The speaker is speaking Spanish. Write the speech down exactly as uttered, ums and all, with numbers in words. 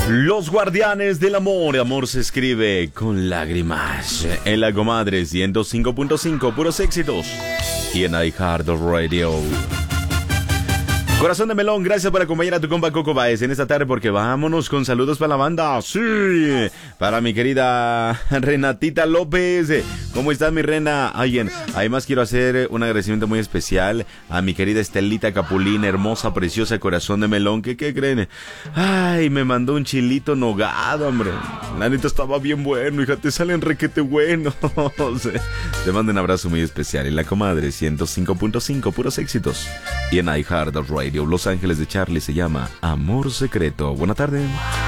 Los guardianes del amor. Amor se escribe con lágrimas. En la comadre ciento cinco punto cinco, puros éxitos. Y en iHeartRadio. Corazón de melón, gracias por acompañar a tu compa Coco Baez en esta tarde, porque vámonos con saludos para la banda. Sí, para mi querida Renatita López. ¿Cómo estás, mi Rena? Alguien, además quiero hacer un agradecimiento muy especial a mi querida Estelita Capulina, hermosa, preciosa, corazón de melón. ¿Qué, qué creen? Ay, me mandó un chilito nogado, hombre. La neta estaba bien bueno, hija, te salen requete bueno. Te mando un abrazo muy especial. En la comadre ciento cinco punto cinco, puros éxitos. Y en iHeartRadio, Los Ángeles de Charlie, se llama Amor Secreto. Buena tarde.